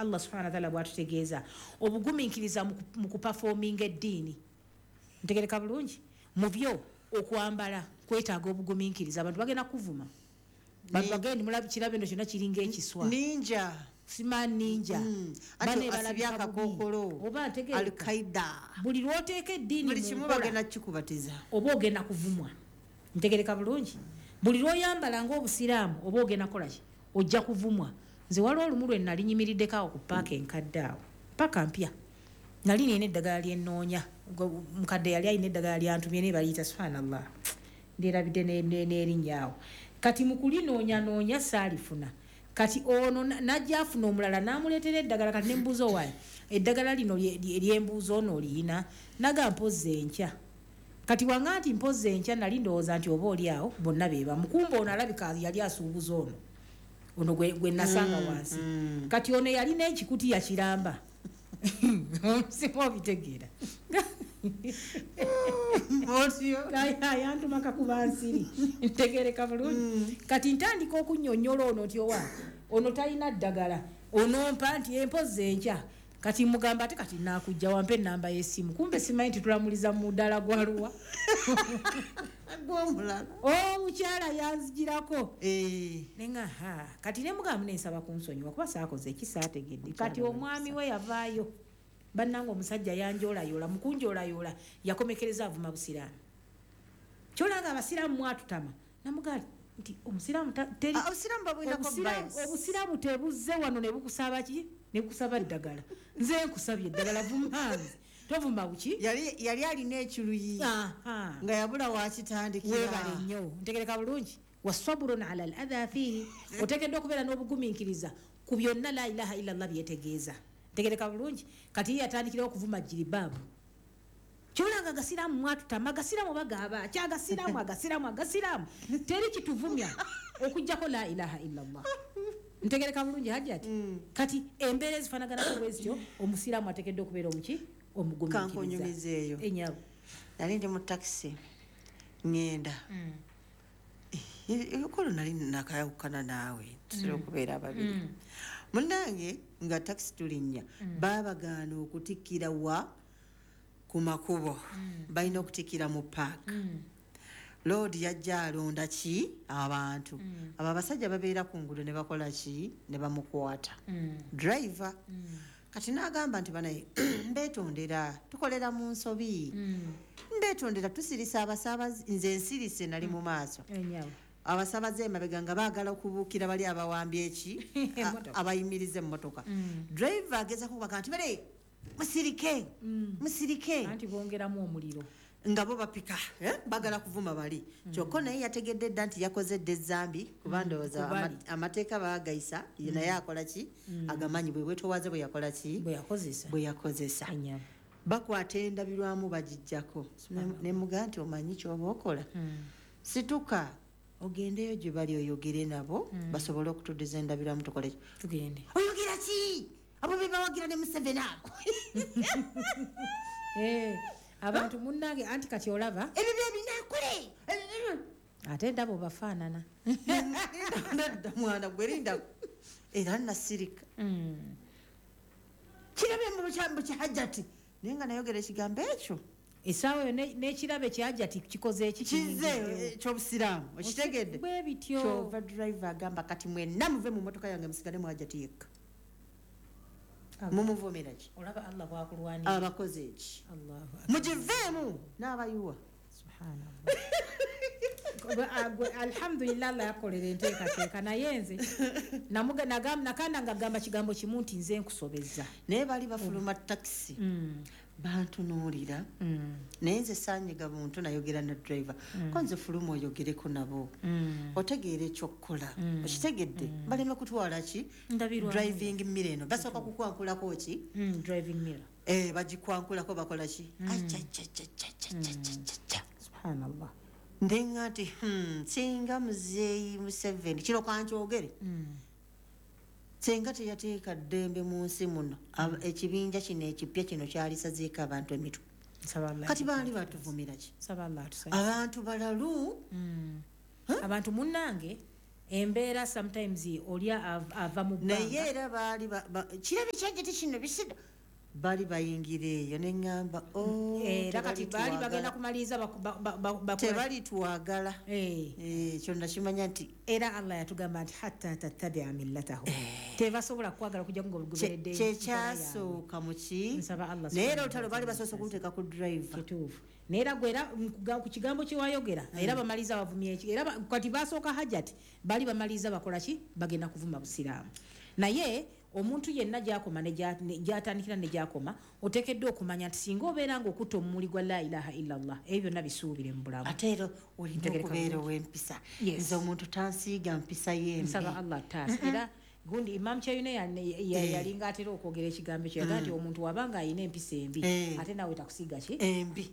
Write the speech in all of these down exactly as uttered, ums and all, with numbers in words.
Allah subhanahu wa ta'ala bwatutegeeza obugumiikiriza mu kuperforming eddiini ntegereka bulungi mu byo okwambala kwetaaga obugumiikiriza abantu bagenda kuvuma bantu bagenda mulabi kirabe ndo kyonna kiringa ekiswa ninja sima ninja mm. bane balabyaka kokolo oba ntegereka al-Qaeda buli lwoteeka eddiini buli kimu bagenda kikubatiza oba ogenda kuvumwa ntegereka bulungi buli lwoyambala ng'obusiraamu oba ogenda kolaki ojja kuvumwa nze waliwo olumu lwe nali nyimiriddeko awo ku paaka enkadde awo paaka mpya nali nina eddagala lyennoonya mukadde yali alina eddagala lyantumye ne baliyita subhanallah nderabidde n'erinnya awo kati mu kulinoonya-noonya saalifuna kati ono najja afuna omulala n'amuleetera eddagala kati ne mbuuza owaayi eddagala lino eryembuuza ono oliyina naga mpozi enkya kati wanga nti mpozi enkya nali ndowooza nti oba oli awo bonna beeba mukumba ono alabika yali asuubuza ono ono gwe nasanga wansi kati ono yalina ekikutiya kiramba omusimu obitegeera yantuma kakuba nsiri ntegereka bulungi kati ntandika okunnyonnyola ono nti owa ono talina ddagala onompa nti empozi enkya kati mugamba ate kati nakujja wampe ennamba y'essimu kumbe simanyi nti tulamuliza mu ddala gwa luwa gw'omulala omukyala yanzigirako nenga ha kati ne mugamba nensaba kunsonyiwa kuba saakoze ekisaategedde kati omwami we yavaayo bannanga omusajja yanjolayola mukunjolayola yakomekereza avuma busiraamu kyolanga abasiraamu mwatutama namugali nti omusiraamu teri obusiraamu tebuzze wano ne bukusaba ki ne bukusaba ddagala nze nkusabye eddagala vumanze tovuma buki yali yali alina ekiruyi nga yabula wakitandikira webale nnyo ntegereka bulungi wasaburun ala al adha fihi otegeddwa okubeera n'obugumiikiriza ku byonna la ilaha illallah byetegeeza tegereka bulungi kati yatandikirawo okuvuma jiribabu kyolanga agasiraamu mwatutama agasiraamu bagaba kyagasiraamu agasiraamu agasiraamu teri kituvumya okujjako la ilaha illallah ntegereka bulungi hajjati mm. kati embeera ezifaanaganako bwezityo omusiraamu ateekeddwa okubeera omuki omugumiikiriza enyabu nali ndi mu takisi ngenda ekolo nali nakayawukana naawe tusira okubeera ababiri munange nga takisi tulinnya baabagaana okutikkira wa ku makubo balina okutikira mu paaka Lord yajja alonda ki abantu abo abasajja babeera ku ngudo ne bakola ki ne bamukwata driver kati n'agamba nti banaye mbeetondera tukolera mu nsobi mbeetondera tusirisa abasaabaze nze nsirise nali mu maaso abasaabaze emabega nga baagala okubuukira bali abawambye eki abayimiriza emmotoka driver ageza kubaga nti bale musirike musirike anti bongeramu omuliro nga bo bapika eh bagala kuvuma bali kyokko naye yategedde dda nti yakoze dde zambi kuba ndowooza amateeka baagayisa naye akola ki agamanyi bwe bwetowaze bwe yakola ki bwe yakozesa bakwata endabirwamu bagijjako ne mugaa nti omanyi ky'oba okola situka ogendeyo gye bali oyogere nabo basobole okutuddiza endabirwamu tukole tugende oyogera ki abo be bawagira ne Museveni ako eh abantu munnange anti kati olaba ebibyo binakule ate ndabo bafaanana nadda mwana gwerinda era nasirika kirabe mu bukyambu kya hajjati naye nga nayogera ekigambo ekyo essaawa eyo n'ekirabe kya hajjati kikoze eki kize eky'obusiraamu okitegedde bwe bityo kyova driver agamba kati mwenna muve mu motoka yange musigale mu hajjati yekka mumuvumira ki olaba Allah bwakulwanira abakoze eki Allahu mugiveemu n'abayuwa subhanallah alhamdulillah Allah yakolera enteekateeka naye nze nakanda nga gamba kigambo kimu nti nze nkusobezza naye bali bafuluma takisi bantunuulira naye nze saanyiga muntu nayogera na driver ko nze fuluma oyogereko nabo otegeera ekyokukola okitegedde baleme kutwala ki driving mirror eno basooka kukwankulako ki driving mirror eh bagikwankulako bakola ki subhanallah ndenga nti singa muzeeyi Museveni kiro kankyogere senga teyateeka ddembe mu nsi muno ekibinja kino ekipya kino kyalisazeeko abantu emitwe kati baali batuvumira ki abantu balalu abantu munnange embeera sometimes olya ava mu bbanga naye era baali kirabe kyajete kino bisida bali bayingira eyo neŋŋamba era kati baali bagenda kumaliriza tebali twagala kyonna kimanya nti era Allah yatugamba nti hatta tattabia millatahu tebasobola kwagala kujja ngogoberedde kyekyasooka muki naye era olutalo baali basoose okuteeka ku driver kituufu naye era gwera ku kigambo kyewayogera era bamaliriza bavumye era kati basooka hajati baali bamaliriza bakola ki bagenda kuvuma busiraamu naye omuntu yenna gyakoma gyatandikira ne gyakoma oteekeddwa okumanya nti singa obeera ng'okutta omumuli gwa la ilaha illallah ebyo byonna bisuubire mu bulamu ate era olina okubeera ow'empisa nze omuntu tansiiga mpisa yembi nsaba Allah taasa era gundi Imam Kyayune yalinga atera okwogera ekigambo ekyo yagaa nti omuntu wabanga alina empisa embi ate nawe takusiiga ki embi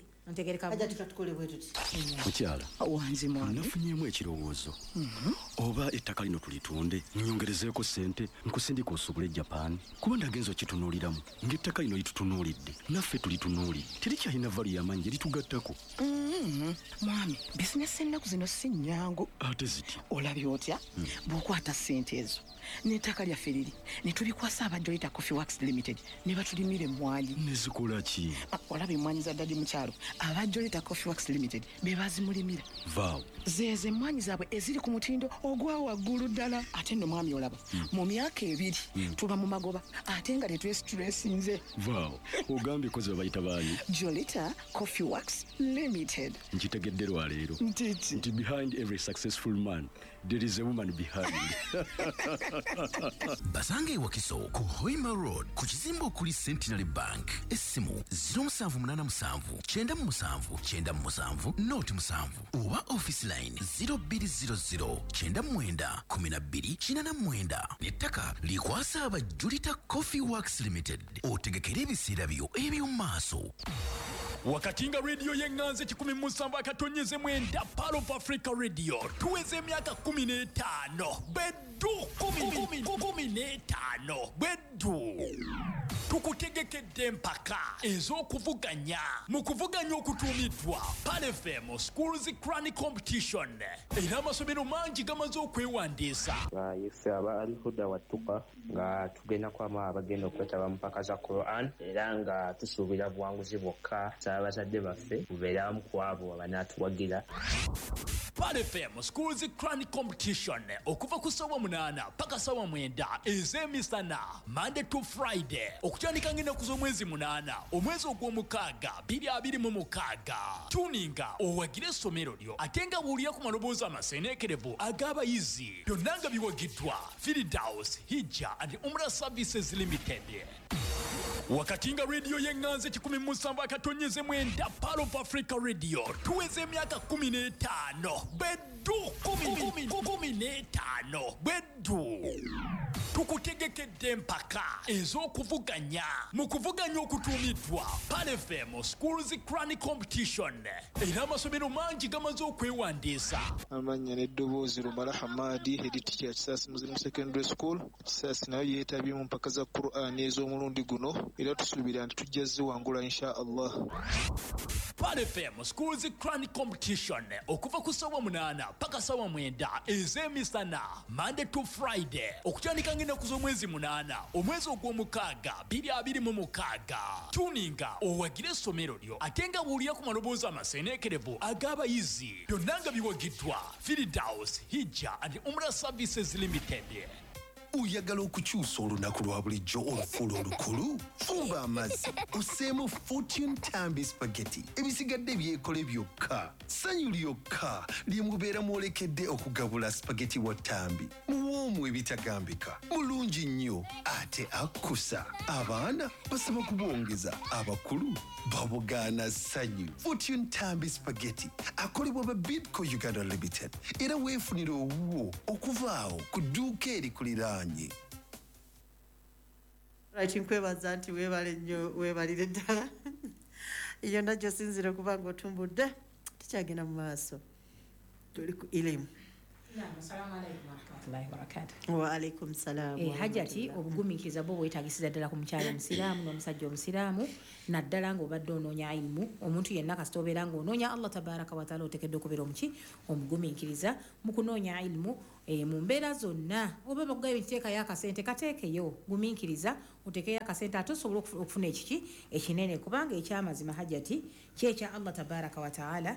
mukyala nafunyemu ekirowoozo oba ettaka lino tulitunde nyongerezeeko ssente nkusindika osobole Japan kuba ndagenza okitunuuliramu ng'ettaka lino litutunuulidde naffe tulitunuulidde terikyalina vali y'amaanyi gye litugattako mwami bizinesi ennaku zino si nnyangu ate ziti olabye otya bw'okwata ssente ezo n'ettaka lyaffe liri ne tulikwasa abajolita Coffee Works Limited ne batulimira emmwanyi nezikola ki olaba emmwanyi za ddadi mukyalo abajolita Coffee Works Limited be bazimulimira vaawo zeeze emmwanyi zaabwe eziri ku mutindo ogwa waggulu ddala ate nno mwami olaba mu myaka ebiri tuba mu magoba ate nga tetwesitulesinze vaawo ogambye kozi babayita baani Jolita Coffee Works Limited nkitegedde lwaleero ntiti nti behind every successful man there is a woman behind Basange Wakiso ku Hoima Road ku kizimbe okuli Centenary Bank essimu zero seven munana musanvu kyenda musanvu kyenda musanvu noti musanvu oba office line zero two zero zero kyenda mwenda kumi na bbiri kinana mwenda nettaka likwasa aba Julita Coffee Works Limited otegekera ebiseera byo eby'omu maaso wakati nga radio yenganze kikumi musanvu akatonyeze mwenda Pearl of Africa Radio tuweze emyaka kumi n'etaano beddu kumi n'etaano beddu tukutegekedde empaka ez'okuvuganya mu kuvuganya okutuumiddwa Pearl F M Schools Crown Competition era amasomero mangi gamaze okwewandiisa ife aba Al-Huda Watuqa nga tugenda kwama abagenda okwetaba mu mpaka za Quran era nga tusuubira buwanguzi bwokka abazadde baffe bubeera wamu ku abo abanaatuwagira Pearl F M Schools Crown Competition okuva ku ssaawa munaana paka ssaawa mwenda ez'emisana Monday to Friday okutandika ng'ennaku z'omwezi munaana omwezi ogw'omukaaga bbiri abiri mu mukaaga tuninga owagire essomero lyo ate nga buulira ku maloboozi amaseeneekerevu ag'abayizi byonna nga biwagiddwa Firdaus Hijja and Umrah Services Limited wakati nga radio yenganze kikumi musanvu akatonyeze mwenda Pearl of Africa Radio tuweze emyaka kumi n'etaano beddu kumi n'etaano beddu tukutegekedde empaka ez'okuvuganya mu kuvuganya okutuumiddwa Pearl F M Schools Crown Competition era amasomero mangi gamaze okwewandiisa amannya n'eddoboozi Lumala Hamadi head teacher ya Kisaasi Muslim Secondary School Kisaasi nayo yeetabye mu mpaka za Quran ez'omulundi guno era tusuubira nti tujja ziwangula insha Allah Pearl F M Schools Crown Competition okuva ku ssaawa munaana paka ssaawa mwenda ez'emisana Monday to Friday okutandika ng'ennaku z'omwezi munaana omwezi ogw'omukaaga bbiri abiri mu mukaaga tuninga owagire essomero lyo ate nga buulira ku maloboozi amaseeneekerevu ag'abayizi byonna nga biwagiddwa Firdaus Hijja and Umrah Services Limited oyagala okukyusa olunaku lwa bulijjo olufuula olukulu fuba amazzi oseemu Fortune Tambi Spaghetti ebisigadde byekole byokka sanyu lyokka lye mubeera mwolekedde okugabula spaghetti wa Tambi muwoomu ebitagambika mulungi nnyo ate akkusa abaana basaba kubwongeza abakulu babugaana sanyu Fortune Tambi Spaghetti akolebwa ba Bidco Uganda Limited era weefunira owuwo okuvaawo ku dduuka erikulira Right, nkwebaza nti weebale nnyo weebalire ddala iyo najjo sinzire okuba ng'otumbudde tukyagenda mu maaso tuli ku ilimu Waalaikum salam. Eh, hajati obugumiikiriza bwo bwetagisiza ddala ku mukyala musiraamu n'omusajja omusiraamu naddala ng'obadde onoonya ilmu omuntu yenna kasita obeera ng'onoonya Allah tabaraka wataala oteekeddwa okubeera omuki omugumiikiriza mu kunoonya ilmu eh, mu mbeera zonna oba bakugaye ebiteekayo akasente kateekeyo gumiikiriza oteekeyo akasente ate osobola okufuna ekiki ekinene kubanga ekyamazima hajati kyekya Allah tabaraka wataala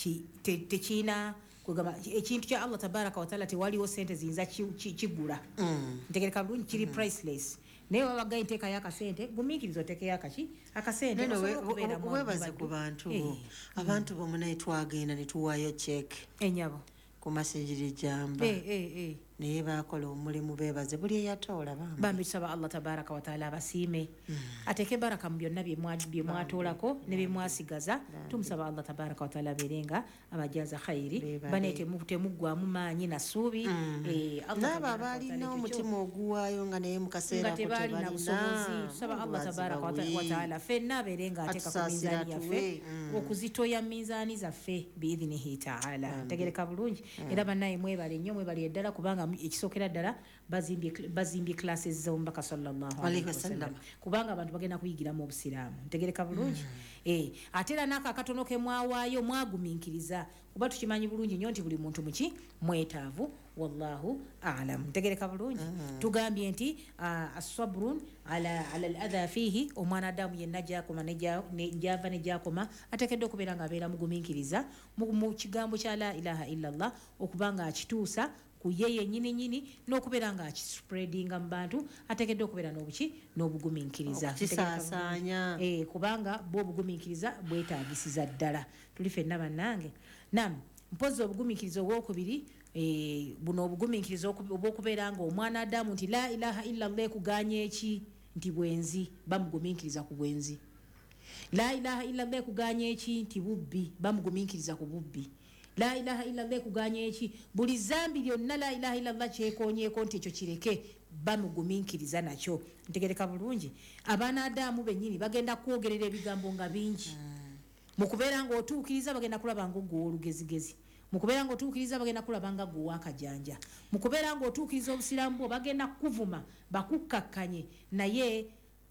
tekiina kugamba ekintu kya Allah tabaraka wataala tewaliwo sente ziyinza kigula ntegereka bulungi kiri priceless naye wabagaye nteekayo akasente gumiikiriza oteekeyo akaki akasente webaze ku bantu abantu bomu naye twagenda ne tuwaayo check enyabo ku masejiri jamba naye bakola omulimu beebaze buli eyatoola bambi tusaba Allah tabaraka wataala abasiime ateeke baraka mu byonna bye mwatoolako ne bye mwasigaza tumusaba Allah tabaraka wataala abeerenga abajaza khayiri bane temuggwamu maanyi na ssuubi naabo abaalina omutima oguwaayo nga naye mu kaseera nga tebalina busobozi tusaba Allah tabaraka wataala ffenna abeerenga ateeka ku minzaani yaffe okuzitoya minzaani zaffe biidhinihi taala tegereka bulungi era bannaye mwebale nnyo mwebale eddala kubanga ekisookera ddala bazimbye classes z'omubaka sallallahu alaihi wasallam kubanga abantu bagenda kuyigiramu obusiraamu ntegereka bulungi ate era n'ako akatono ke mwawaayo mwagumiikiriza kuba tukimanyi bulungi nnyo nti buli muntu muki mwetaavu wallahu alam ntegereka bulungi tugambye nti asabrun ala al adha fihi omwana adamu yenna gyakoma gyava ne gyakoma ateekeddwa okubeera ng'abeera mugumiikiriza mu kigambo kya la ilaha illallah okubanga akituusa ku yeye nyini nyini n'okubeera nga akispreadinga mu bantu ateekeddwa okubeera n'obuki n'obugumiikiriza kisaasanya eh kubanga bwo obugumiikiriza bwetaagisiza ddala tuli ffenna bannange nam mpozi obugumiikiriza obwokubiri eh buno obugumiikiriza obwokubeera nga omwana adamu nti la ilaha illallah kuganya eki nti bwenzi bamugumiikiriza ku bwenzi la ilaha illallah kuganya eki nti bubbi bamugumiikiriza ku bubbi la ilaha illallah kuganya eki buli zambi lyonna la ilaha illallah kyekonyeeko nti ekyo kireke bamugumiikiriza nakyo ntegereka bulungi abaana adamu bennyini bagenda kwogerera ebigambo nga bingi mu kubeera ng'otuukiriza bagenda kulaba ng'ogwowa olugezigezi mu kubeera ng'otuukiriza bagenda kulaba nga gwowa akajanja mu kubeera ng'otuukiriza obusiraamu bwo bagenda kuvuma bakukkakkanye naye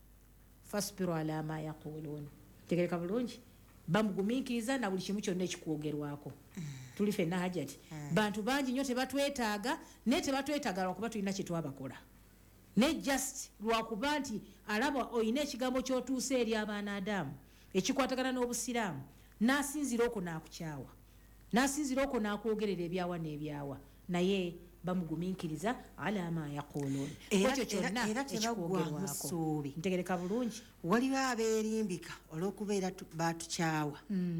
fasbiru ala ma yaquluun ntegereka bulungi bamugumiikiriza na buli kimu kyonna ekikwogerwako tuli ffenna hajati bantu bangi nnyo tebatwetaaga naye tebatwetaaga lwakuba tulina kye twabakola ne just lwakuba nti alaba olina ekigambo ky'otuuse eri abaana adamu ekikwatagana n'obusiraamu n'asinzira okwo n'akukyawa n'asinzira okwo n'akwogerera ebyawa n'ebyawa naye bamugumiikiriza ala ma yaquluun ekyo kyonna ekikwogerwako ntegereka bulungi waliwo abeerimbika olw'okubeera batukyawa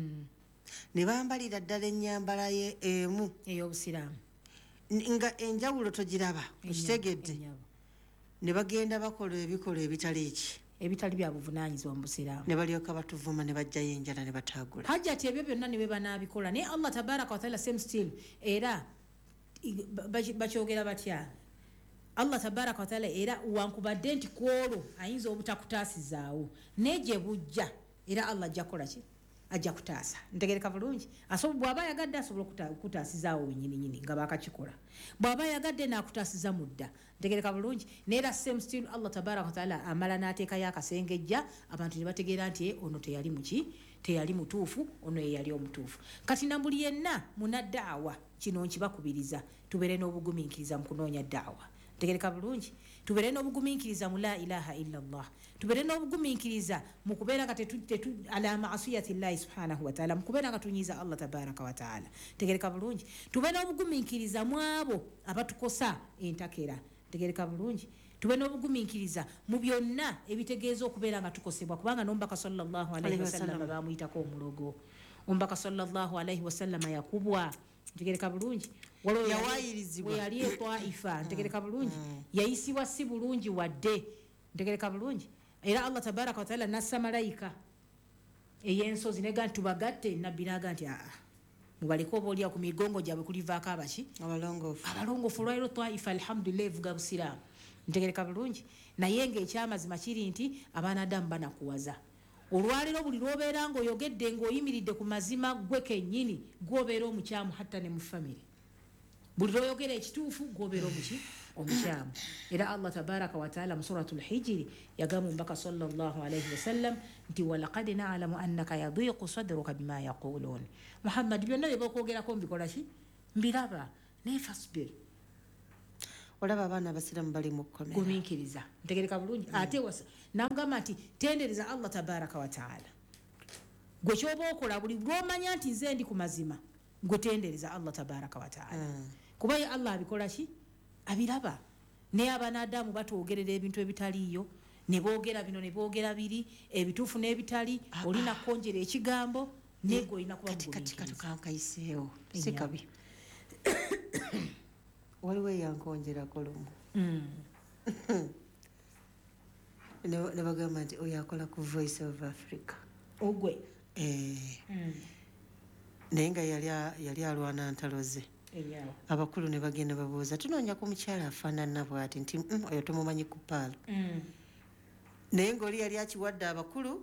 ne bambalira ddala ennyambala emu ey'obusiraamu nga enjawulo togiraba okitegedde ne bagenda bakola ebikola ebitali eki ebitali bya buvunaanyizibwa mu busiraamu ne balyoka batuvuma ne bajjayo enjala ne bataagula hajjati ebyo byonna ne be banaabikola naye Allah tabaraka wataala same still era bakyogera batya Allah tabaraka wataala era wankubadde nti kwolwo ayinza obutakutaasizaawo naye gye bujja era Allah ajja kukola ki ajja kutaasa ntegereka bulungi asobola bw'aba yagadde asobola okutaasizaawo wenyininyini nga baakakikola bw'aba yagadde n'akutaasiza mudda ntegereka bulungi naye era same still Allah tabaraka wataala amala n'ateekayo akasengejja abantu ne bategeera nti ono teyali muki teyali mutuufu ono yeyali omutuufu kati na buli yenna munaddaawa kino nkibakubiriza tubeere n'obugumiikiriza mu kunoonya ddaawa ntegereka bulungi tubeere n'obugumiikiriza mu la ilaha illallah tubeere n'obugumiikiriza mu kubeera nga ala maasiyati llahi subhanahu wataala mu kubeera nga tunyiiza Allah tabaraka wataala ntegereka bulungi tubeere n'obugumiikiriza mu abo abatukosa entakera ntegereka bulungi tube n'obugumiikiriza mu byonna ebitegeeza okubeera nga tukosebwa kubanga n'omubaka sallallahu alaihi wasallam bamuyitako omulogo omubaka sallallahu alaihi wasallam yakubwa ntegereka bulungi yawayirizibwa yali etwaifa ntegereka bulungi yayisibwa si bulungi wadde ntegereka bulungi era Allah tabaraka wataala nassa malayika ey'ensozi nega nti tubagatte nabbi naga nti aa mubaleko obaolya ku migongo gyabwe kulivaako abaki abalongoofu abalongoofu olwaliro twaifa alhamdulillah evuga busiraamu ntegereka bulungi naye ng'ekyamazima kiri nti abaana adamu banakuwaza olwaliro buli lwobeera ng'oyogedde ng'oyimiridde ku mazima gwe kennyini gwobeera omukyamu hatta ne mu famire buli lwoyogera ekituufu gwobeera omuki omukyamu era Allah tabaraka wa taala mu suratul hijri yagamba mbaka sallallahu alayhi wasallam nti walaqad na'lamu annaka yadhiqu sadruka bima yaqulun Muhammad byonna bye bakwogerako mbikola ki mbiraba naye fasbir olaba abaana abasiramu bali mu kkomera gumiikiriza ntegereka bulungi ate namugamba nti tendereza Allah tabaraka wa taala gwe kyoba okola buli lwomanya nti nze ndi ku mazima gwe tendereza Allah tabaraka wa taala kuba ye Allah abikola ki abiraba naye abanadamu batwogerera ebintu ebitaliiyo ne boogera bino ne boogera biri ebituufu n'ebitali olina konjera ekigambo nego olina kuba katukankayiseewo si kabi waliwo eyankonjerako lumu ne bagamba nti oyo akola ku Voice of Africa ogwe naye nga yali alwana ntalo ze abakulu ne bagenda babuuza tunoonya ku mukyala afaanana bw'ati nti oyo tumumanyi ku paalo naye ngaoli yali akiwadde abakulu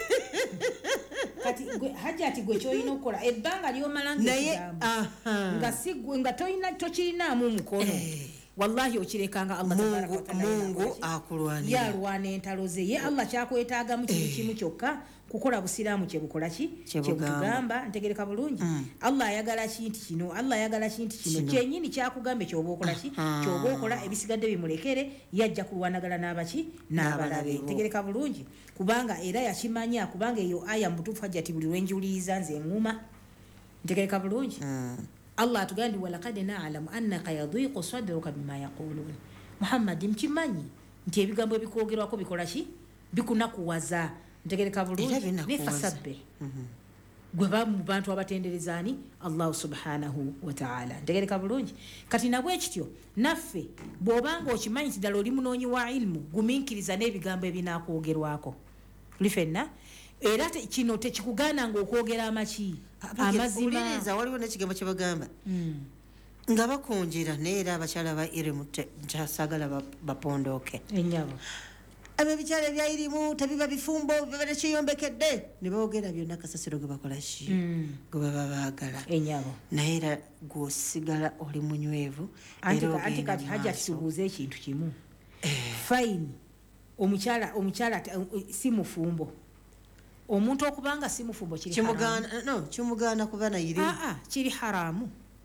kati hajja ati gwe kyoyina okukola ebbanga lyomalanga ekigambo nga tokirinaamu mukono wallahi okirekanga Allah tabaraka wa taala Mungu akulwanira yalwana entalo ze ye Allah kyakwetaaga mu kintu kimu kyokka kukola busiraamu kye bukola ki kye butugamba ntegereka bulungi Allah ayagala kintu kino Allah ayagala kintu kino kyenyini kyakugambe kyoba okola ki kyoba okola ebisigadde bimulekere yajja kulwanagala n'abaki n'abalabe ntegereka bulungi kubanga era yakimanya kubanga eyo aya mutuufu hajja ati buli lwenjuliiza nze eŋŋuma ntegereka bulungi Allah atugandi walaqad na'lamu annaka yadhiqu sadruka bima yaqulun Muhammad mkimanyi nti ebigambo ebikwogerwako bikola ki bikunakuwaza ntegereka bulungi nefasabbe gwe bamu bantu abatenderezaani Allah subhanahu wa ta'ala ntegereka bulungi kati nabwe ekityo naffe bw'obanga okimanyi nti ddala oli munoonyi wa ilmu gumiikiriza n'ebigambo ebinaakwogerwako lifenna era kino tekikugaana ng'okwogera amaki amazima waliwo n'ekigambo kye bagamba nga bakonjera naye era abakyala ba irimu nkyasagala bapondooke ennyabo abo ebikyala ebya irimu tebiba bifumbo biba tekiyombekedde ne boogera byonna kasasiro ge bakola ki gwe baba baagala ennyabo naye era gwosigala oli munywevu anti kati hajja tubuuze ekintu kimu fayini omukyala omukyala si mufumbo omuntu okubanga si mufumbo kiri haramu no kimugaana kuba nayiri aa kiri haramu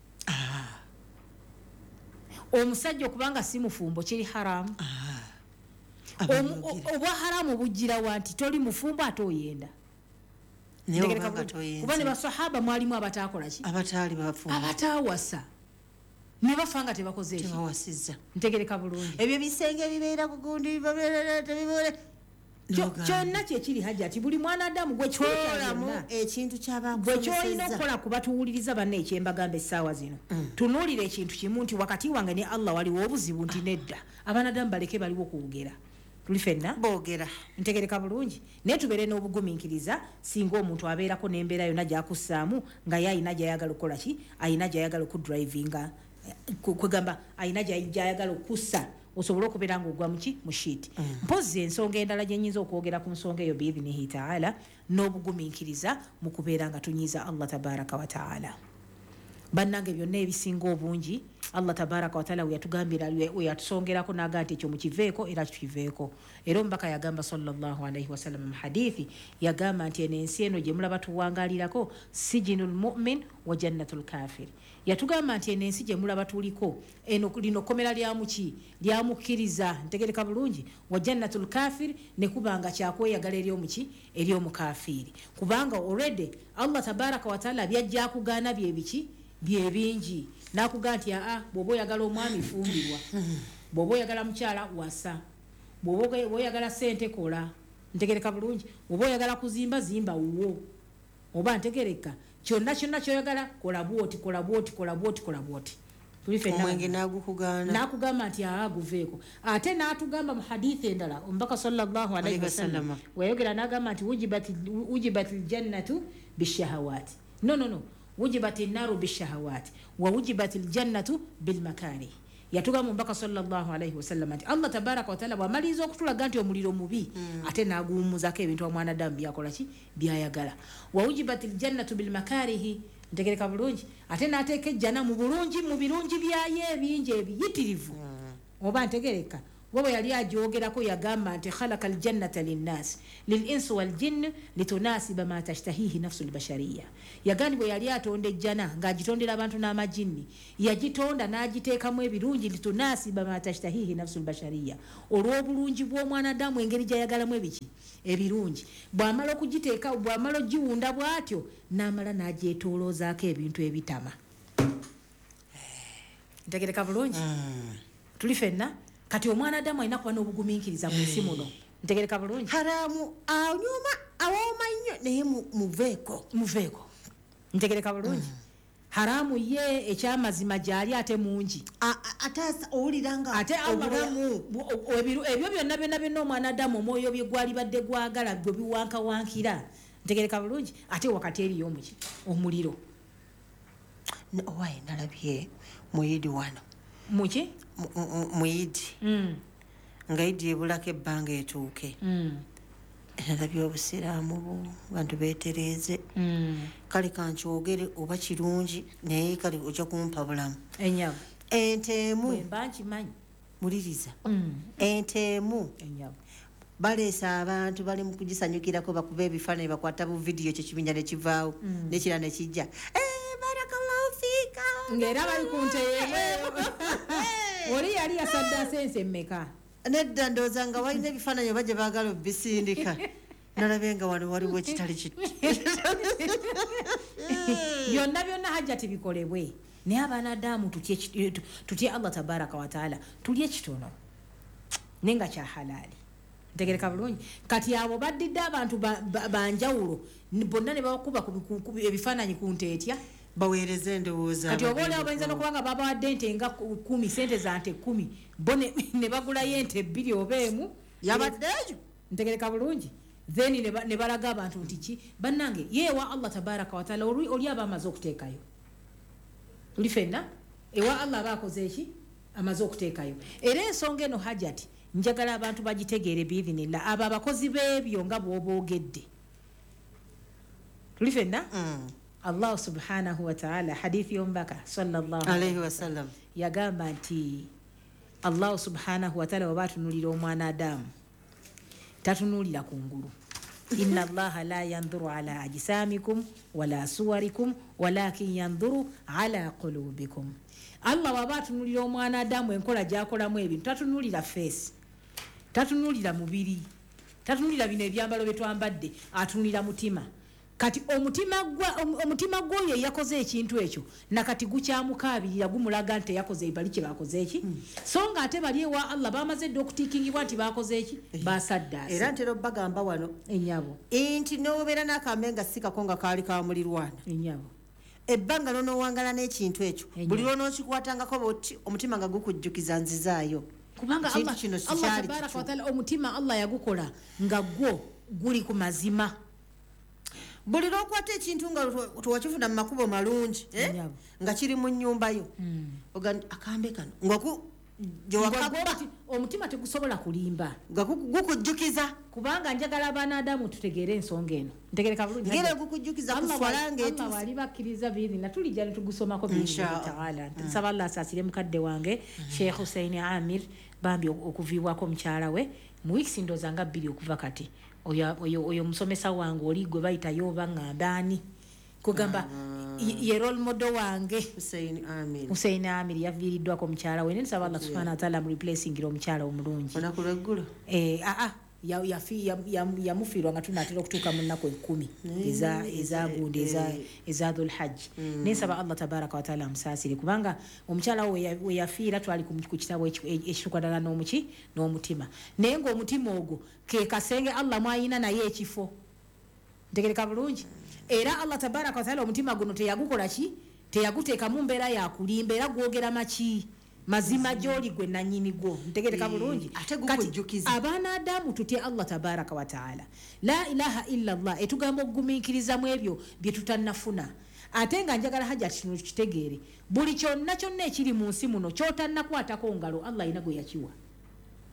omusajja okubanga si mufumbo kiri haramu obwa haramu bugira wanti toli mufumbo ate oyenda kuba ne basahaba mwalimu abatakola ki abataali bafumbo abatawasa ne bafanga tebakoze eki tebawasizza ntegereka bulungi ebyo bisenge bibeera kugundi bibeera tebibole kyonna kyekiri hajja ati buli mwanadamu gwekolamu ekintu kyabagwekyolina okukola kubatuwuliriza banna ekyembagamba essaawa zino tunuulira ekintu kimu nti wakati wange ne Allah waliwo obuzibu nti nedda abanadamu baleke baliwo kuwogera tuli fenna boogera ntegereka bulungi naye tubeere n'obugumiikiriza singa omuntu abeerako n'embeera yonna gyakussaamu nga ye ayina gyayagala okukola ki ayina gyayagala okudrivinga kwegamba ayina gyayagala okussa osobola okubeera ng'ogwa muki mu shiiti mpozi ensonga endala gye nnyinza okwogera ku nsonga eyo biidhinihi taala n'obugumiikiriza mu kubeera nga tunyiiza Allah tabaraka wa taala bannange byonna ebisinga obungi Allah tabaraka wa taala we yatugambira we yatusongerako n'agaa nti ekyo mukiveeko era kikiveeko era omubaka yagamba sallallahu alaihi wasallam mu hadithi yagamba nti eno ensi eno gye mulaba tuwangaalirako sijinul mu'min wa jannatul kafir yatugamba nti eno ensi gye mulaba tuliko eno lino kkomera lya muki lyamukkiriza ntegereka bulungi wa jannatul kafir ne kubanga kyakweyagala eri omuki eri omukafiri kubanga already Allah tabaraka wa taala byajja akugaana bye biki bye bingi nakugaa nti aa bw'oba oyagala omwami fumbirwa bw'oba oyagala mukyala wasa bw'oba oyagala sente kola ntegereka bulungi bw'oba oyagala kuzimba zimba wuwo oba ntegereka kyonna kyonna kyoyagala kola bwoti kola bwoti kola bwoti kola bwoti omwenge nagukugaana nakugamba nti aa guveeko ate n'atugamba mu hadithi endala omubaka sallallahu alaihi wasallam wayogera n'agamba nti wujibat ljannatu bishahawati no no no wujibat nnaru bishahawati wa wujibat ljannatu bilmakari yatugamba omubaka sallallahu alaihi wasallam nti Allah tabaraka wa taala bw'amaliriza okutulaga nti omuliro mubi ate n'aguwummuzako ebintu omwanadamu byakola ki byayagala wa wujibat ljannatu bilmakarihi ntegereka bulungi ate n'ateeka ejjana mu bulungi mu birungi byayo ebingi ebiyitirivu oba ntegereka bwe yali ajogerako yagamba nti khalaqa aljannata linnas lilinsi waljinn litunasiba ma tashtahihi nafsu albashariya yagani bwe yali atonda ejjana ng'agitondera abantu n'amajinni yagitonda n'agiteekamu ebirungi litunasiba ma tashtahihi nafsu albashariya olw'obulungi bw'omwanadamu engeri gy'ayagalamu ebiki ebirungi bw'amala okugiteeka bw'amala ogiwunda bw'atyo n'amala n'agyetooloozaako ebintu ebitama ntegereka bulungi tuli fenna kati omwana adamu alina kuba n'obugumiikiriza mu nsi muno ntegereka bulungi haramu anyuma awooma nnyo naye muveeko muveeko ntegereka bulungi haramu ye ekyamazima gyali ate mungi ate owuliranga ate obulamu ebyo byonna byonna byonna omwana adamu omwoyo bye gwali badde gwagala gwe biwankawankira ntegereka bulungi ate wakati eriyo muki omuliro owaye nalabye muyidi wano muki muyidi nga yidi ebulako ebbanga etuuke nalabye obusiraamu bantu beetereeze kale kankyogere oba kirungi naye kale ojja kumpa bulamu enyabu enteemu bwemba nkimanyi muliriza enteemu baleesa abantu bali mu kugisanyukirako bakuba ebifaananyi bakwata bu vidiyo ekyo kibinya ne kivaawo nekira ne kijja barakallahu fiika ng'era bali ku nteemu oli yali yasadda sense mmeka nedda ndowooza nga walina ebifaananyi oba gye baagala obisindika nalabe nga wano waliwo ekitali kiti byonna byonna hajja tibikolebwe naye abaanadamu tutye Allah tabaraka wataala tulye ekitono naye nga kya halaali ntegereka bulungi kati abo baddidde abantu banjawulo bonna ne babakuba ebifaananyi ku nte etya baweereza endowooza kati oba oliawo bayinza n'okubanga babawadde ente nga kumi sente za nte kumi bo ne bagulayo ente ebbiri oba emu yabaddeeyo ntegereka bulungi then ne balaga abantu nti ki bannange yeewa Allah tabaraka wataala oli aba amaze okuteekayo tuli fenna ewa Allah aba akoze eki amaze okuteekayo era ensonga eno hajati njagala abantu bagitegeere biidhinillah abo abakozi b'ebyo nga bw'oboogedde tuli fenna Allah subhanahu wa ta'ala hadithi yombaka sallallahu alayhi wa sallam yagamba nti Allah subhanahu wa ta'ala wabatunulira omwana Adamu tatunulira kungulu inna allaha la yanzuru ala ajsamikum wala suwarikum walakin yanzuru ala qulubikum Allah wabatunulira omwana Adamu enkola gyakolamu ebintu tatunulira face tatunulira mubiri tatunulira bino ebyambalo betwambadde atunulira mutima kati omutima gwa omutima gwoyo yakoze ekintu ekyo nakati gukyamukabirira gumulaga nti yakoze ibali kye bakoze eki mm. so nga ate bali ewa Allah bamaze doktikingibwa nti bakoze eki eh. basaddaasa era ntero bagamba wano enyabo inti nobeera n'akambenga sikako nga kaali kamulirwana enyabo ebbanga n'onowangala n'ekintu ekyo buli lw'onookikwatangako boti omutima nga gukujjukiza nzizaayo kubanga Allah, Allah tabaraka wa taala omutima Allah yagukola nga gwo guli ku mazima buli lwokwata ekintu nga tuwakifuna mu makubo malungi eh? nga kiri mu nnyumba yo mm. akambe kano nga gyewakagwa omutima tegusobola kulimba nga gukujjukiza kubanga njagala abaanadamu tutegeere ensonga eno ntegereka bulungi ngera gukujjukiza kuswalanga etu Allah wali bakkiriza biiri na tulijja ne tugusomako biiri taala nsaba Allah asaasire mukadde wange Sheikh Hussein Amir bambi okuviibwako mukyala we mu wiiki ndoza nga bbiri okuva kati oyo oyo oyo musomesa wange oli gwe bayita yoba ng'abaani kugamba ye role model wange Hussein Amir Hussein Amir yaviiriddwako mukyala we nsaba Allah subhanahu wa ta'ala mu replacingira omukyala omulungi onakulaggulo eh a a ya ya ya ya, ya mufiirwa nga tunatera okutuuka mu nnaku ekkumi eza eza gundi eza eza dhul hajj mm. Nesaba Allah tabaraka wa taala amusaasire kubanga omukyala we yafiira twali ku kitabo ekitukwatagana n'omuki n'omutima naye ng'omutima ogwo ke kasenge Allah mwayina naye ekifo ntegereka bulungi era Allah tabaraka wa taala omutima guno teyagukola ki teyaguteeka mu mbeera yakulimba era gwogera maki mazima joli gwe nanyini gwo ntegereka bulungi kati abaana Adamu tutye Allah tabaraka wa taala la ilaha illa Allah etugamba okugumikiriza mu ebyo bye tutannafuna ate nga njagala haja kino kitegeere buli kyonna kyonna ekiri mu nsi muno kyotannakwatako ngalo Allah ina gwe yakiwa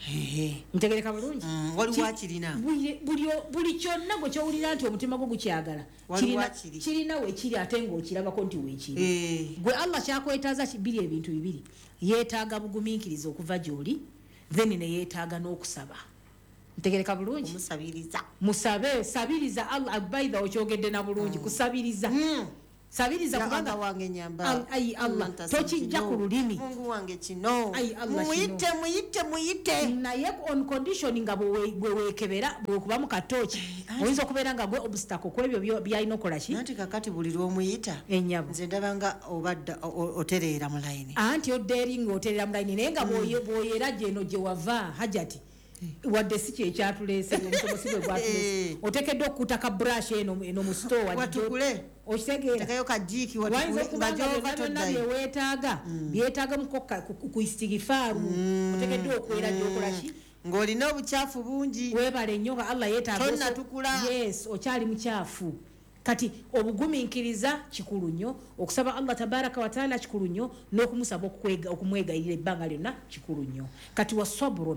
ntegereka bulungi waliwo akirina buli kyonna gwe kyowulira nti omutima gwo gukyagala kirina weekiri ate ng'okirabako nti weekiri gwe allah kyakwetaaza biri ebintu bibiri yeetaaga bugumiikiriza okuva gy'oli then ne yeetaaga n'okusaba ntegereka bulungi omusabiriza musabe sabiriza allah abaida okyogedde na bulungi kusabiriza sabiriza kubanga wange nyamba ayi allah tokijja ku lulimi mungu wange kino ayi allah muyite muyite muyite naye on condition nga bwe weekebera bwe kuba mu katoki oyinza okubeera nga gwe obstacle kwebyo byalina okola ki anti kakati buli lw'omuyita ennyabo nze ndabanga obadda otereera mu layini anti oddeeri ng'otereera mu layini naye nga bw'oyeera gyeno gye wava hajati wadde si kyekyatuleese omusomosi bwe gwatuleese oteekeddwa okukuta ka brush eno mu store watukule okitegeera kajiiki byonna byeweetaaga byetaaga ku istigifaaru oteekeddwa okwera gyokola ki ng'olina obukyafu bungi weebale nnyo nga allah yeetaaga tonnatukula yes okyali mukyafu kati obugumiikiriza kikulu nnyo okusaba allah tabaraka wataala kikulu nnyo n'okumusaba okumwegayirira ebbanga lyonna kikulu nnyo kati wasaburun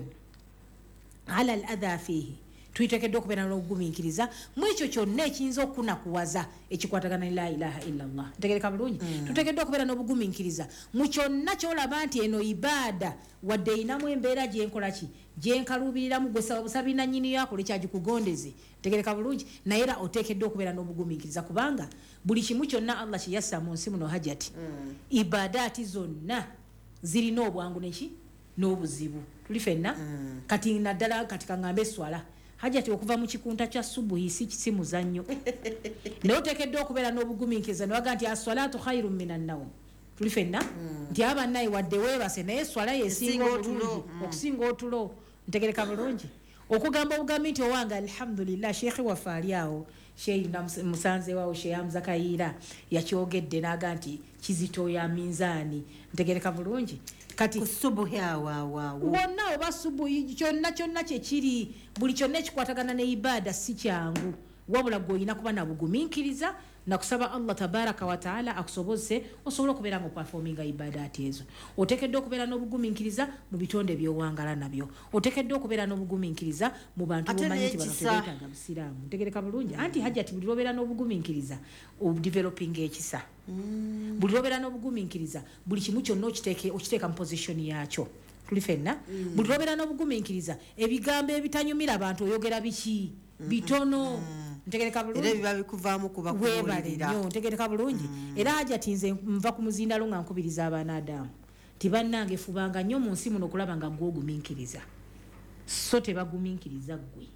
ala al adha fihi tuitekeddwa okubeera n'okugumiikiriza mu ekyo kyonna ekiyinza okunakuwaza ekikwatagana ne la ilaha illallah ntegereka bulungi tuteekeddwa okubeera n'obugumiikiriza mu kyonna kyolaba nti eno ibaada wadde eyinamu embeera gyenkola ki gyenkaluubiriramu gwe saba busabi nannyini yakole kyagikugondeze ntegereka bulungi naye era oteekeddwa okubeera n'obugumiikiriza kubanga buli kimu kyonna allah kye yassa mu nsi muno hajati ibaadaati zonna zirina obwangu neki n'obuzibu tuli fenna kati naddala kati kaŋŋambe eswala hajati okuva mu kikunta kya subuhi si kisi muzannyo naye oteekeddwa okubeera n'obugumiikiriza newaga nti aswalaatu khairu minan nawm tuli fenna nti abannaye wadde weebase naye eswala yesinga obulungi okusinga otulo ntegereka bulungi okugamba obugambi nti owange alhamdulillah sheekhe waffe ali awo sheyi musanze waawo sheyamuza kayiira yakyogedde naga nti kizito ya minzaani ntegereka bulungi kati kusubuhi awawaawo wonna oba subuhi kyonna kyonna kyekiri buli kyonna ekikwatagana ne ibaada si kyangu wabula gwe olina kuba nabugumiikiriza nakusaba allah tabaraka wataala akusobozese osobola okubeera nga opafominga ibaadaati ezo oteekeddwa okubeera n'obugumiikiriza mu bitonde byowangala nabyo oteekeddwa okubeera n'obugumiikiriza mu bantu bomanyi nti bano tebeetaaga busiraamu ntegereka bulungi anti hajjati buli lwobeera n'obugumiikiriza obudevelopinga ekisa buli lwobeera n'obugumiikiriza buli kimu kyonna okiteeka mu positioni yaakyo tuli fenna buli lwobeera n'obugumiikiriza ebigambo ebitanyumira abantu oyogera biki bitono ntegereka bulungi era biba bikuvaamu kuba kubuulirira ntegereka bulungi era hajati nze nva ku muzindalo nga nkubiriza abaana adamu tibannange fubanga nnyo mu nsi muno okulaba nga gwe ogumiikiriza so tebagumiikiriza ggwe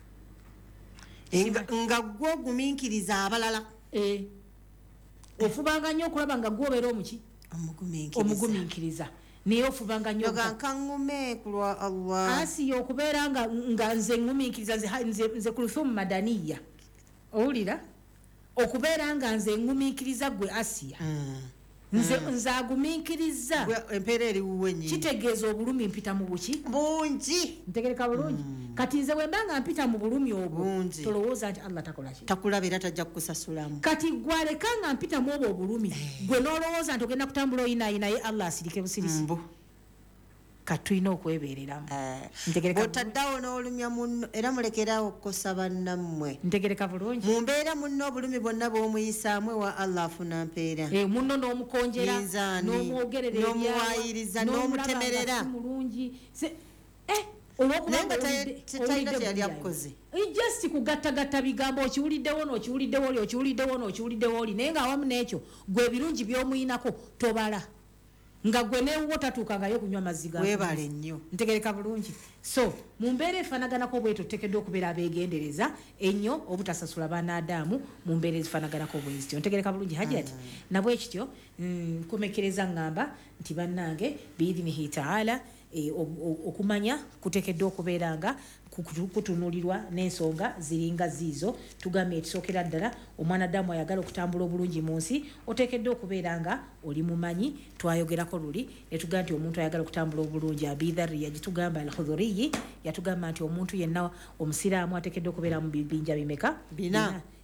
nga gwe ogumiikiriza abalala ofubanga nnyo okulaba nga gwe obeera omuki omugumiikiriza naye ofubanga nnyo nkaŋŋume kulwa allah asiya okubeera nga nze ŋŋumiikiriza nze kuluthumu madaniya owulira okubeera nga nze ŋŋumiikiriza gwe asiya nze agumiikiriza empeera eriwuwe nnyini kitegeeza obulumi mpita mu buki bungi ntegereka bulungi kati nze bwe mba nga mpita mu bulumi obwo tolowooza nti allah takola ki takulaba era tajja kukusasulamu kati gwaleka nga mpita mu obwo obulumi gwe n'olowooza nti ogenda kutambula oyinayi naye allah asirike busirisi kati tulina okwebeereramu bw'otaddawo n'olumya munno era mulekerawo okukosa bannammwe ntegereka bulungi mu mbeera munno obulumi bwonna bw'omuyisaamu ewa allah afuna mpeera munno n'omukonjera n'omwogerera n'omuwaayiriza n'omutemerera mulungi naye nga talina kyeyali akukoze just kugattagatta bigambo okiwuliddewo n'okiwuliddewo oli okiwuliddewo n'okiwuliddewo oli naye ng'awamu n'ekyo gwe ebirungi by'omuyinako tobala nga gwe newo tatuukangayo kunywa mazzi ga weebale nnyo ntegereka bulungi so mu mbeera efaanaganako bweto tuteekeddwa okubeera abeegendereza ennyo obutasasula baanaadaamu mu mbeera ezifaanaganako bwezityo ntegereka bulungi hajati nabwe kityo nkomekereza ŋŋamba nti bannange biidinihi taala okumanya kuteekeddwa okubeera nga kutunulirwa n'ensonga ziringa ziizo tugambye ekisookera ddala omwana ddaamu ayagala okutambula obulungi mu nsi oteekeddwa okubeera nga oli mumanyi twayogerako luli ne tugamba nti omuntu ayagala okutambula obulungi abidharri yagitugamba alkhudhuriyi yatugamba nti omuntu yenna omusiraamu ateekeddwa okubeera mu bibinja bimeka bina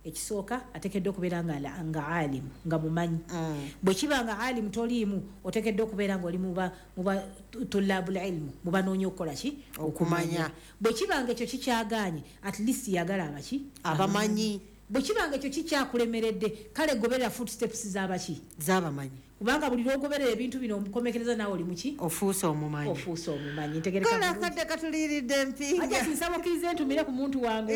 ekisooka ateekeddwa okubeera nga nga alimu nga mumanyi bwe kiba nga alimu toliimu oteekeddwa okubeera nga oli muba muba tulabul ilmu muba noonya okukola ki okumanya bwe kiba nga ekyo kikyagaanye at least yagala abaki abamanyi bwe kiba nga ekyo kikyakulemeredde kale goberera footsteps z'abaki z'abamanyi kubanga buli lwogoberera ebintu bino omukomekereza naawe oli muki ofuusa omumanyi ofuusa omumanyi ntegereka akadde katuliiridde mpinga hajati nsaba okkiriza ntumire ku muntu wange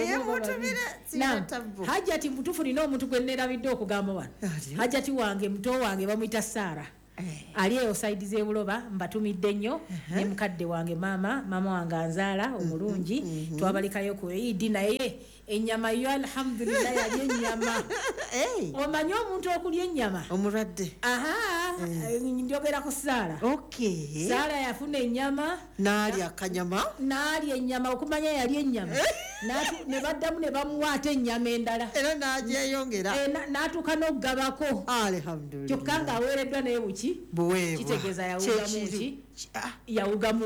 hajati mbutuufu nina omuntu gwe neerabidde okugamba wano hajati wange muto wange bamuyita Saara ali eyo saidi z'ebuloba mbatumidde nnyo ne mukadde wange maama maama wange anzaala omulungi twabalikayo ku Eid naye ennyama yo alhamdulillah yali ennyama omanyi omuntu okulya ennyama omulwadde aha njogera ku Saara okay Saara yafuna ennyama n'alya akanyama n'alya ennyama okumanya yali ennyama ne baddamu ne bamuwaata ennyama endala era n'agyeyongera n'atuuka n'okugabako alhamdulillah kyokka ng'aweereddwa naye buki buweebwa kitegeeza yawugamu ki yawugamu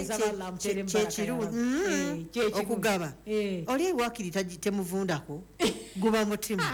okugaba oli ewakiri temuvundako guba mutima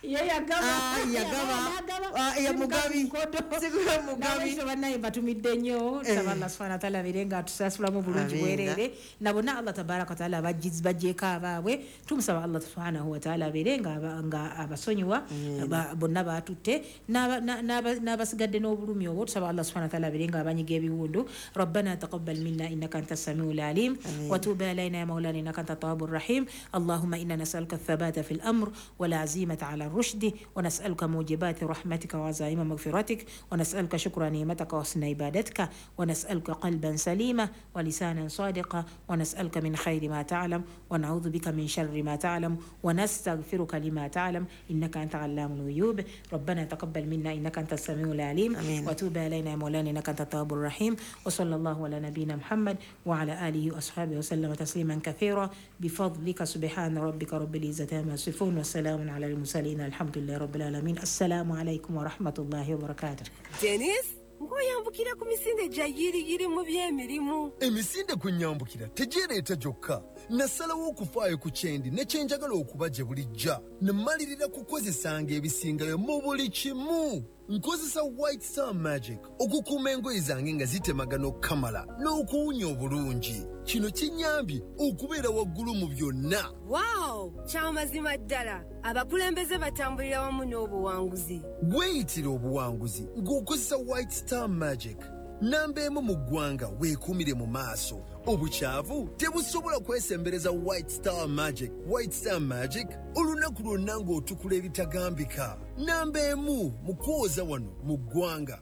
bannaye batumidde nnyo saba Allah subhanahu wa ta'ala abeere nga atusasulamu bulungi bwereere na bonna Allah tabaraka wa ta'ala bajjeeko abaabwe tumusaba Allah subhanahu wa ta'ala abeere nga abasonyiwa bonna batutte n'abasigadde n'obulumi obwo tusaba Allah subhanahu wa ta'ala abeere nga abanyiga ebiwundu ربنا تقبل منا إنك أنت السميع العليم وتوب علينا يا مولانا إنك أنت التواب الرحيم اللهم إنا نسألك الثبات في الأمر والعزيمة على الرشد ونسألك موجبات رحمتك وعزائم مغفرتك ونسألك شكر نعمتك وحسن عبادتك ونسألك قلبا سليما ولسانا صادقا ونسألك من خير ما تعلم ونعوذ بك من شر ما تعلم ونستغفرك لما تعلم إنك أنت علام الغيوب ربنا تقبل منا إنك أنت السميع العليم وتوب علينا يا مولانا إنك أنت التواب الرحيم وصلى الله على نبينا محمد وعلى آله وأصحابه وسلم تسليما كثيرا بفضلك سبحان ربك رب العزة عما يصفون والسلام على المرسلين الحمد لله رب العالمين السلام عليكم ورحمة الله وبركاته. Dennis ngoyambukira ku misinde gya yiriyiri mu by'emirimu. Emisinde kunyambukira tegireeta gyokka. Nasalawo okufaayo ku kyendi ne kyenjagala okuba gye bulijja. Ne mmalirira kukozesanga ebisingayo mu buli kimu. Nkozesa White Star Magic okukuuma engoye zange nga zitemagana okukamala n'okuwunya obulungi. Kino kinyambye okubeera waggulu mu byonna. Wow! Kyamazima ddala. Abakulembeze batambulira wamu n'obuwanguzi. Weeyitira obuwanguzi ng'okozesa White Star Magic. Namba emu mu ggwanga weekuumire mu maaso. Obukyavu tebusobola kwesembereza White Star Magic. White Star Magic olunaku lwonna ng'otukula ebitagambika. Namba emu mu kwoza wano mu ggwanga.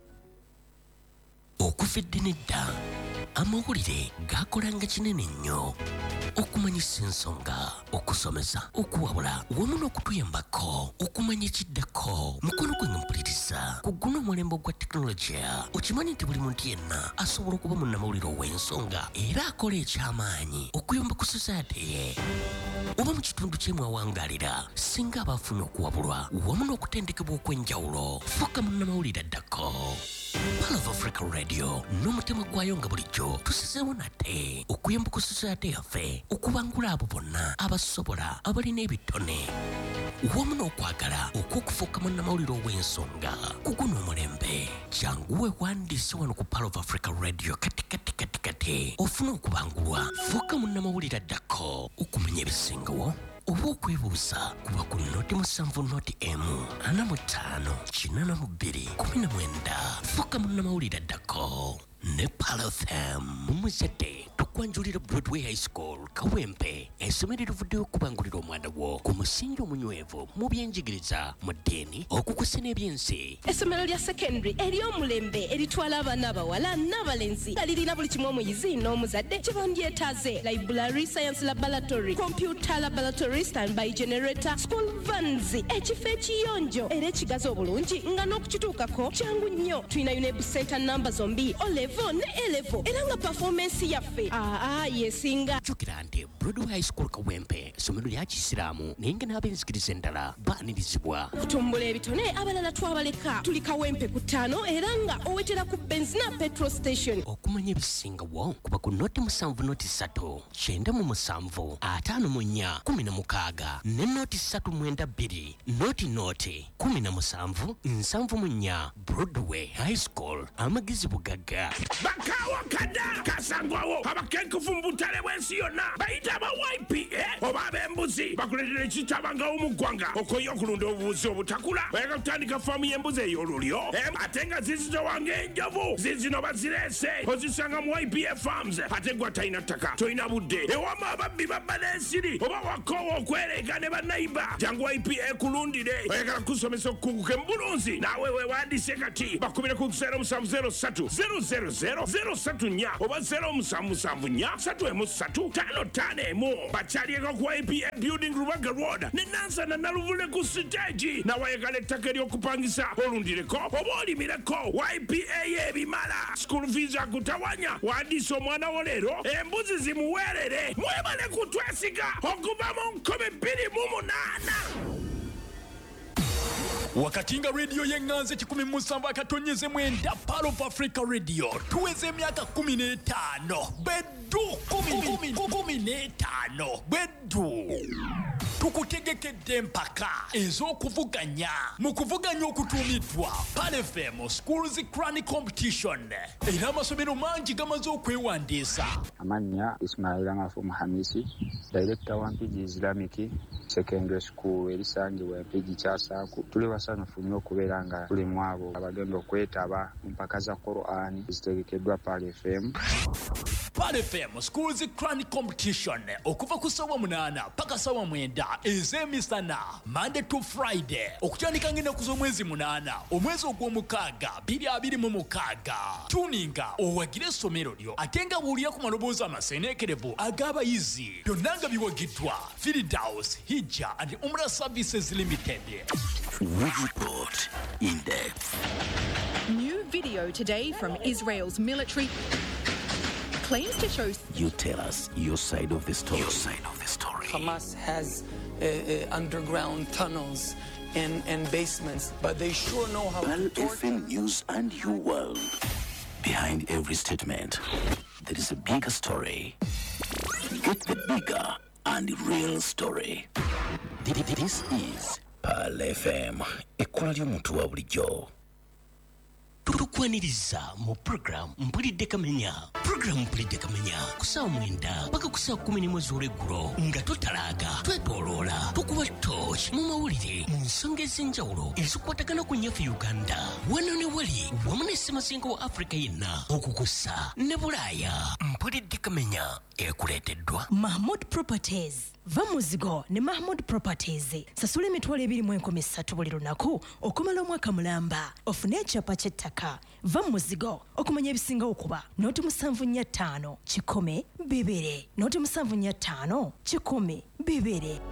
Okufidde nedda amawulire gakolanga kinene nnyo okumanyisa ensonga okusomesa okuwabula wamu n'okutuyambako okumanya ekiddako mukono gwe mpuliriza ku guno omulembe gwa tekinologiya okimanyi nti buli muntu yenna asobola okuba munnamawulire ow'ensonga era akola eky'amaanyi okuyamba ku society ye oba mu kitundu kyemwawangaalira singa abafuna okuwabulwa wamu n'okutendekebwa okw'enjawulo fuuka munnamawulire addako Pearl of Africa Radio n'omutima gwayo nga bulijjo tusizeewo nate okuyamba ku society yaffe okubangula abo bonna abasobola abalina ebitone wamu n'okwagala okw'okufuuka munnamawulire ow'ensonga ku guno omulembe jangu weewandiise wano ku Pearl of Africa Radio kati kati kati kati ofuna okubangulwa fuuka munnamawulire addako okumanya ebisingawo oba okwebuuza kuba ku noti musanvu noti emu ana mu ttaano kinana mu bbiri kumi na mwenda fuuka munnamawulire addako ne Pearl F M mumuzadde tukwanjulira Broadway High School Kawempe essomero livuddeyo okubangulira omwana wo ku musingi omunywevu mu byenjigiriza mu ddiini okukusa n'ebyensi. Essomero lya secondary ery'omulembe eritwala abaana abawala n'abalenzi nga lirina buli kimu omuyizi n'omuzadde kye bandyetaaze: library, science laboratory, computer laboratory, standby generator, school vans, ekifo ekiyonjo era ekigazi obulungi nga n'okukituukako kyangu nnyo. Tulina UNEB center namba zombi O level level ne A-level era nga performance yaffe aa yesinga jukira nti Broadway High School Kawempe essomero lya Kisiraamu naye nga n'abenzikiriza endala baanirizibwa kutumbula ebitone abalala twabaleka tuli Kawempe ku ttaano era nga owetera ku benzina petrol station okumanya ebisingawo kuba ku noti musanvu noti ssatu kyenda mu musanvu ataano mu nnya kumi na mukaaga ne noti ssatu mwenda bbiri noti noti kumi na musanvu nsanvu mu nnya Broadway High School amagezi bugagga bakawa kada kasangwawo abakenkufu mu butale bw'ensi yonna bayita aba Y P A oba ab'embuzi bakuletera ekitabangawo mu ggwanga okoye okulunda obubuzi obutakula bayagala kutandika faamu y'embuzi ey'olulyo ate nga zizitowanga enjovu zizino bazireese ozisanga mu Y P A Farms ate gwa talina ttaka tolina budde ewama ababbi babba n'ensiri oba wakoowa okwereega ne bannayiba jangu Y P A kulundire oyagala kusomesa okukunguka embulunzi naawe weewandiise kati bakubire ku zero musanvu zero ssatu zero zero zero zero ssatu nnya oba zero musanvu musanvu nnya ssatu emu ssatu ttaano ttaano emu bakyalieko ku Y P A Building Rubaga Road ne Nansana Naluvule ku siteegi nawayagala ettaka ery'okupangisa olundireko oba olimireko Y P A y'ebimala school fees akutawanya wandiisa omwana wo leero embuzi zimuweerere mwebale kutwesiga okuva mu nkumi bbiri mu munaana wakati nga rediyo y'eŋŋanze kikumi mu musanvu akatonyeze mwenda Pearl of Africa Radio tuweza emyaka kumi n'etaano beddu kumi n'etaano beddu tukutegekedde empaka ez'okuvuganya mu kuvuganya okutuumiddwa Pearl F M Schools Crown Competition era amasomero mangi gamaze okwewandiisa amannya Ismail Ngafu Muhamisi Director wa Mpigi Islamic Secondary School erisangibwa Mpigi Kyasaku tuli basanyufu nnyo okubeera nga tuli mu abo abagenda okwetaba mu mpaka za Quran ezitegekeddwa Pearl F M Pearl F M Schools Crown Competition okuva ku ssaawa munaana paka ssaawa mwenda ez'emisana Monday to Friday okutandika ng'ennaku z'omwezi munaana omwezi ogw'omukaaga bbiri abiri mu mukaaga tuninga owagire essomero lyo ate nga buulira ku maloboozi amaseeneekerevu ag'abayizi byonna nga biwagiddwa Firdaus Hijja and Umrah Services Limited. Report in depth. New video today from Israel's military claims to show. You tell us your side of the story. Your side of the story. Hamas has uh, uh, underground tunnels and, and basements, but they sure know how Pearl to torture. F M News and your world. Behind every statement, there is a bigger story. Get the bigger and real story. This is Pearl F M. Ekola ly'omuntu wa bulijjo. Tukwaniriza mu program Mpulidde Kamenya. Program Mpulidde Kamenya kusaawa mwenda paka kusaawa kumi n'emu ez'olweggulo nga totalaaga twetooloola tukuba torch mu mawulire mu nsonga ez'enjawulo ezikwatagana ku nnyaffe Uganda wano ne wali wamu ne Ssemazinga wa Africa yenna okukusa ne Bulaaya. Mpulidde Kamenya ekuleeteddwa Mahmood Properties. Va muzigo ne Mahmood Properties. Sasula emitwalo ebiri mu enkumi ssatu buli lunaku okumala omwaka mulamba. Ofune ekyapa ky'ettaka. Va muzigo okumanya ebisinga okuba noti musanvu nnya ttaano kikumi bibiri noti musanvu nnya ttaano kikumi bibiri.